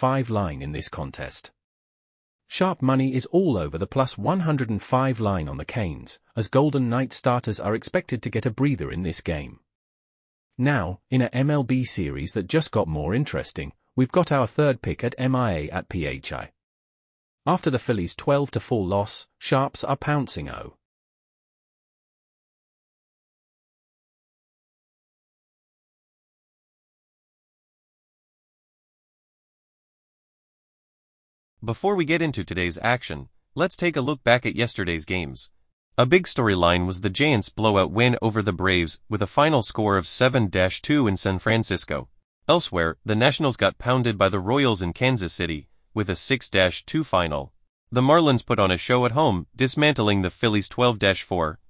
105 line in this contest. Sharp money is all over the plus 105 line on the Canes, as Golden Knight starters are expected to get a breather in this game. Now, in a MLB series that just got more interesting, we've got our third pick at MIA at PHI. After the Phillies' 12-4 loss, Sharps are pouncing. Before we get into today's action, let's take a look back at yesterday's games. A big storyline was the Giants' blowout win over the Braves with a final score of 7-2 in San Francisco. Elsewhere, the Nationals got pounded by the Royals in Kansas City with a 6-2 final. The Marlins put on a show at home, dismantling the Phillies' 12-4